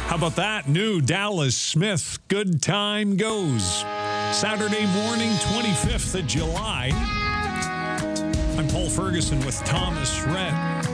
How about that? New Dallas Smith, Good Time Goes. Saturday morning, 25th of July. I'm Paul Ferguson with Thomas Rhett.